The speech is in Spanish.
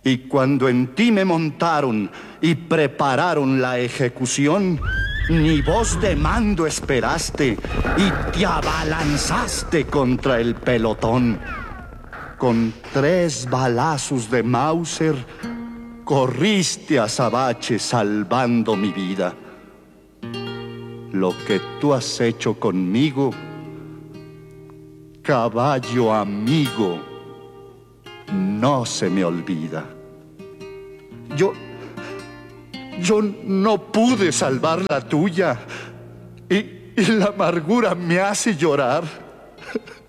Y cuando en ti me montaron y prepararon la ejecución, ni voz de mando esperaste y te abalanzaste contra el pelotón. Con 3 balazos de Mauser, corriste a Azabache salvando mi vida. Lo que tú has hecho conmigo, caballo amigo, no se me olvida. Yo no pude salvar la tuya y la amargura me hace llorar.